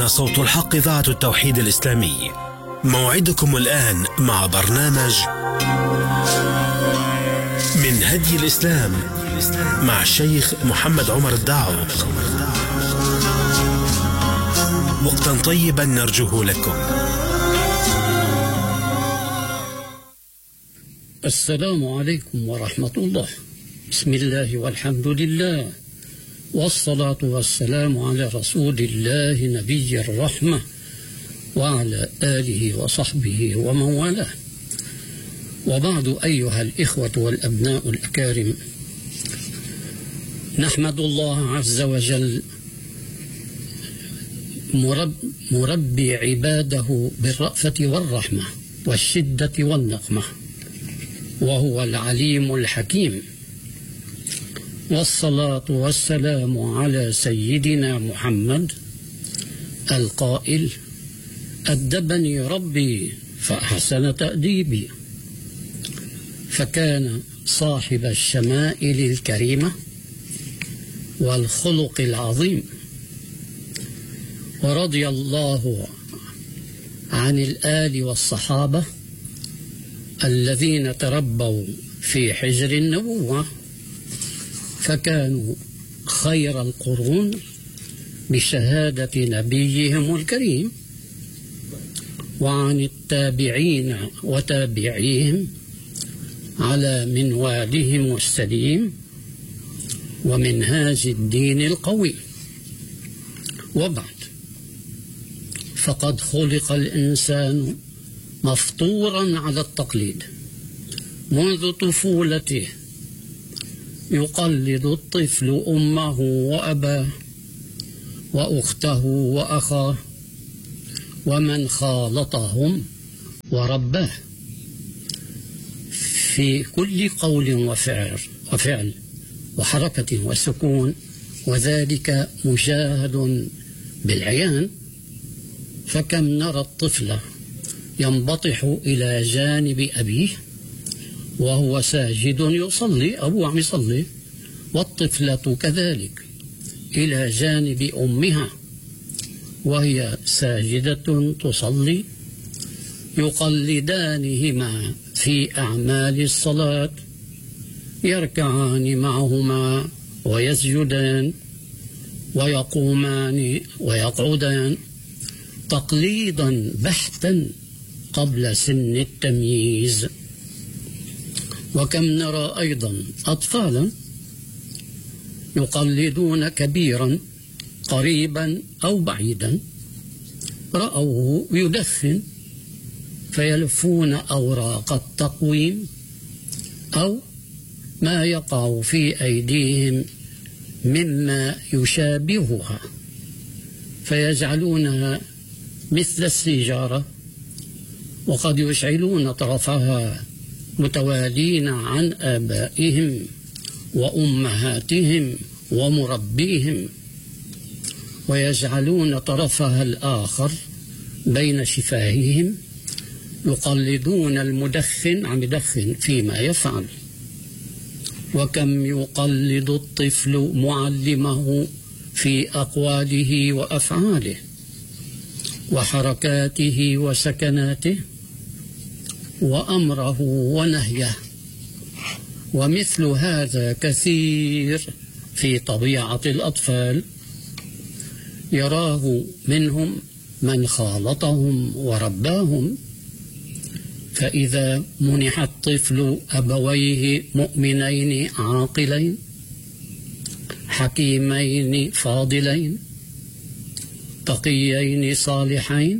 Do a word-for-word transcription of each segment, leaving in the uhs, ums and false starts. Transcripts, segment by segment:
هنا صوت الحق، إذاعة التوحيد الإسلامي. موعدكم الآن مع برنامج من هدي الإسلام مع الشيخ محمد عمر الداعو. وقتا طيبا نرجوه لكم. السلام عليكم ورحمة الله. بسم الله والحمد لله، والصلاة والسلام على رسول الله نبي الرحمة وعلى آله وصحبه ومن والاه، وبعد. أيها الإخوة والأبناء الأكارم، نحمد الله عز وجل مرب مربي عباده بالرأفة والرحمة والشدة والنقمة، وهو العليم الحكيم. والصلاة والسلام على سيدنا محمد القائل: أدبني ربي فأحسن تأديبي. فكان صاحب الشمائل الكريمة والخلق العظيم، ورضي الله عن الآل والصحابة الذين تربوا في حجر النبوة، فكانوا خير القرون بشهادة نبيهم الكريم، وعن التابعين وتابعيهم على منوالهم السليم ومنهاج الدين القوي. وبعد، فقد خلق الإنسان مفطورا على التقليد منذ طفولته. يقلد الطفل أمه وأباه وأخته وأخاه ومن خالطهم ورباه في كل قول وفعل وفعل وحركة وسكون، وذلك مشاهد بالعيان. فكم نرى الطفل ينبطح إلى جانب أبيه وهو ساجد يصلي، أبوه عم يصلي، والطفلة كذلك إلى جانب أمها وهي ساجدة تصلي، يقلدانهما في أعمال الصلاة، يركعان معهما ويسجدان ويقومان ويقعدان تقليدا بحتا قبل سن التمييز. وكم نرى أيضا أطفالا يقلدون كبيرا قريبا أو بعيدا، رأوه يدخن فيلفون أوراق التقويم أو ما يقع في أيديهم مما يشابهها فيجعلونها مثل السيجارة، وقد يشعلون طرفها متوالين عن آبائهم وأمهاتهم ومربيهم، ويجعلون طرفها الآخر بين شفاههم، يقلدون المدخن عم يدخن فيما يفعل. وكم يقلد الطفل معلمه في أقواله وأفعاله وحركاته وسكناته وأمره ونهيه. ومثل هذا كثير في طبيعة الأطفال، يراه منهم من خالطهم ورباهم. فإذا منح الطفل أبويه مؤمنين عاقلين حكيمين فاضلين تقيين صالحين،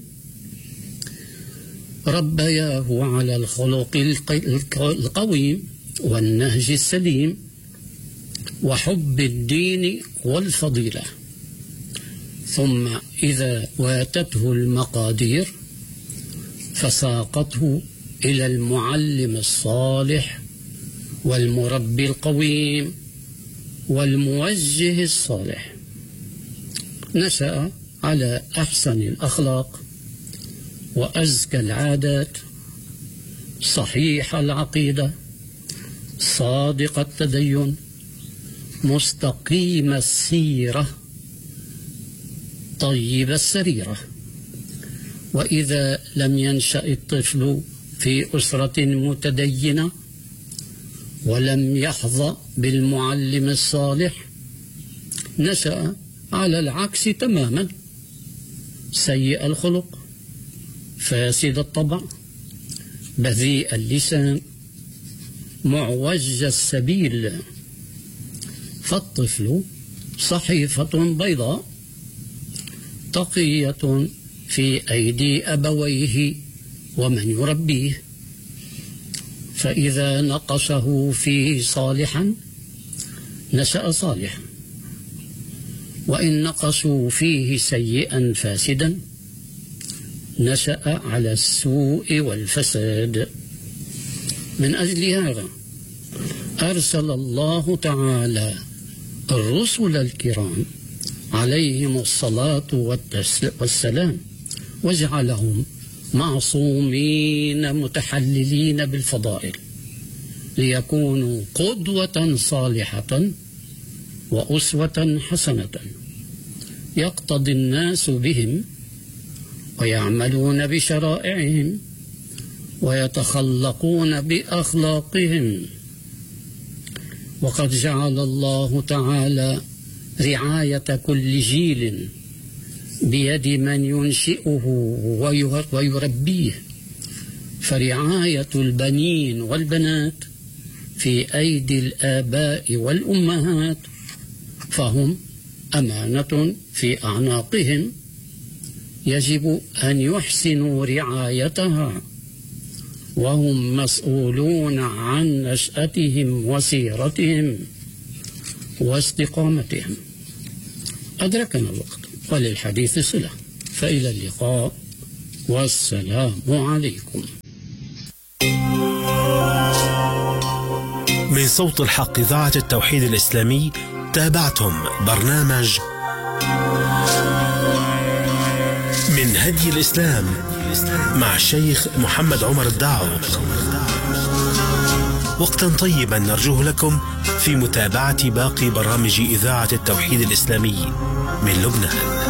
ربياه على الخلق القويم والنهج السليم وحب الدين والفضيلة. ثم إذا واتته المقادير فساقته إلى المعلم الصالح والمربي القويم والموجه الصالح، نشأ على أحسن الأخلاق وأزكى العادات، صحيح العقيدة، صادق التدين،،، مستقيم السيرة، طيب السريرة. وإذا لم ينشأ الطفل في أسرة متدينة ولم يحظى بالمعلم الصالح نشأ على العكس تماما، سيء الخلق، فاسد الطبع، بذيء اللسان، معوج السبيل. فالطفل صحيفة بيضاء تقية في أيدي أبويه ومن يربيه، فإذا نقشه فيه صالحا نشأ صالحا، وإن نقشوا فيه سيئا فاسدا نشأ على السوء والفساد. من أجل هذا أرسل الله تعالى الرسل الكرام عليهم الصلاة والسلام وجعلهم معصومين متحللين بالفضائل ليكونوا قدوة صالحة وأسوة حسنة يقتدي الناس بهم ويعملون بشرائعهم ويتخلقون بأخلاقهم. وقد جعل الله تعالى رعاية كل جيل بيد من ينشئه ويربيه، فرعاية البنين والبنات في أيدي الآباء والأمهات، فهم أمانة في أعناقهم يجب أن يحسنوا رعايتها، وهم مسؤولون عن نشأتهم وسيرتهم واستقامتهم. أدركنا الوقت وللحديث صلة، فإلى اللقاء والسلام عليكم. من صوت الحق إذاعة التوحيد الإسلامي تابعتم برنامج من هدي الإسلام مع الشيخ محمد عمر الداعو. وقتا طيبا نرجوه لكم في متابعة باقي برامج إذاعة التوحيد الإسلامي من لبنان.